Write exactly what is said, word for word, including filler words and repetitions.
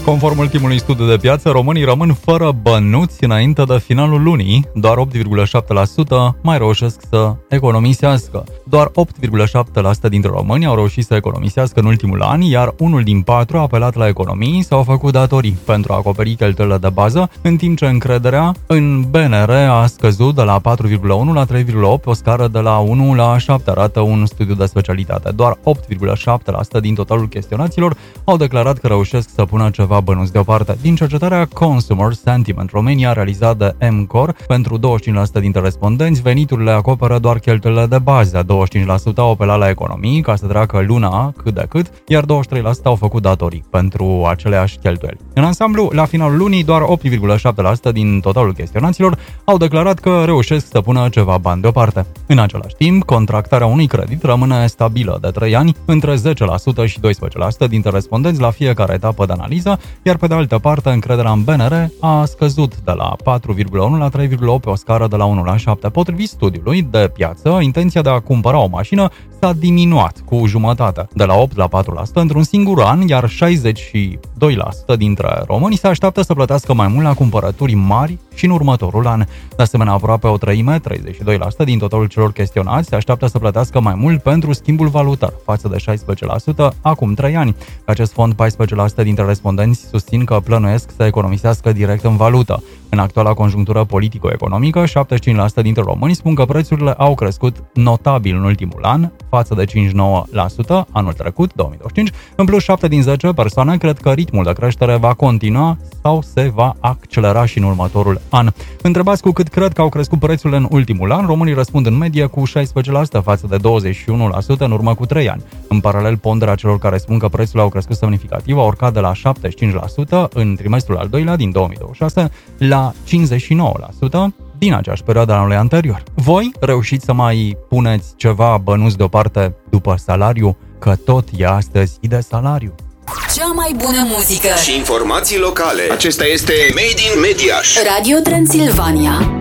Conform ultimului studiu de piață, românii rămân fără bănuți înainte de finalul lunii. Doar opt virgulă șapte la sută mai reușesc să economisească. Doar opt virgulă șapte la sută dintre români au reușit să economisească în ultimul an, iar unul din patru a apelat la economii sau a făcut datorii pentru a acoperi cheltuielile de bază, în timp ce încrederea în B N R a scăzut de la patru virgulă unu la trei virgulă opt, o scară de la unu la șapte, arată un studiu de specialitate. Doar opt virgulă șapte la sută din totalul chestionaților au declarat că reușesc să pună ceva bănuți deoparte. Din cercetarea Consumer Sentiment Romania, realizat de M-Core, pentru douăzeci și cinci la sută dintre respondenți, veniturile acoperă doar cheltuielile de bază. douăzeci și cinci la sută au apelat la economii ca să treacă luna cât de cât, iar douăzeci și trei la sută au făcut datorii pentru aceleași cheltuieli. În ansamblu, la finalul lunii, doar opt virgulă șapte la sută din totalul chestionaților au declarat că reușesc să pună ceva bani deoparte. În același timp, contractarea unui credit rămâne stabilă de trei ani între zece la sută și doisprezece la sută dintre respondenți la fiecare etapă de analiză, iar pe de altă parte, încrederea în B N R a scăzut de la patru virgulă unu la trei virgulă opt, pe o scară de la unu la șapte. Potrivit studiului de piață, intenția de a cumpăra o mașină s-a diminuat cu jumătate, de la opt la patru la sută într-un singur an, iar șaizeci și doi la sută dintre români se așteaptă să plătească mai mult la cumpărături mari și în următorul an. De asemenea, aproape o treime, treizeci și doi la sută din totalul celor chestionați, se așteaptă să plătească mai mult pentru schimbul valutar, față de șaisprezece la sută acum trei ani. Pe acest fond, paisprezece la sută dintre respondenți susțin că plănuiesc să economisească direct în valută. În actuala conjunctură politico-economică, șaptezeci și cinci la sută dintre români spun că prețurile au crescut notabil în ultimul an, față de cincizeci și nouă la sută anul trecut, două mii douăzeci și cinci. În plus, șapte din zece persoane cred că ritmul de creștere va continua sau se va accelera și în următorul an. Întrebați cu cât cred că au crescut prețurile în ultimul an, românii răspund în medie cu șaisprezece la sută față de douăzeci și unu la sută în urmă cu trei ani. În paralel, ponderea celor care spun că prețurile au crescut semnificativ a urcat de la șaptezeci și cinci la sută în trimestrul al doilea din două mii douăzeci și șase la cincizeci și nouă la sută din aceeași perioadă a anului anterior. Voi reușiți să mai puneți ceva bănuți deoparte după salariu? Că tot e astăzi zi de salariu. Cea mai bună muzică și informații locale. Acesta este Made in Mediaș. Radio Transilvania.